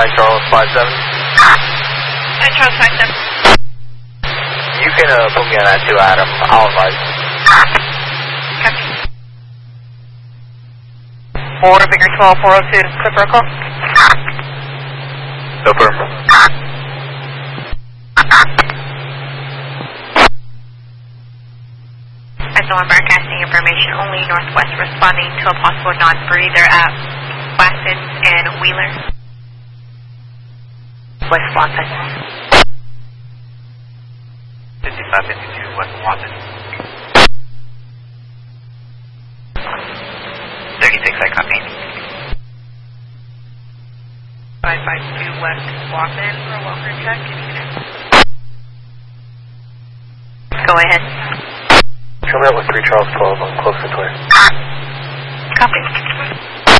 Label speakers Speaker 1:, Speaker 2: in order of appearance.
Speaker 1: Charles 57.
Speaker 2: Hi, Charles 57.
Speaker 1: You can put me on that too, Adam. I'll advise.
Speaker 2: Copy. Order figure 12402, Clipper call.
Speaker 1: Clipper.
Speaker 2: At North broadcasting information, only Northwest responding to a possible non-breather at Wasson and Wheeler. West Watson.
Speaker 1: 5552 West Watson. 36, I copy.
Speaker 2: 552 West Watson for a welfare check. Go ahead.
Speaker 1: Show me out with 3 Charles 12 on close and clear.
Speaker 2: Copy.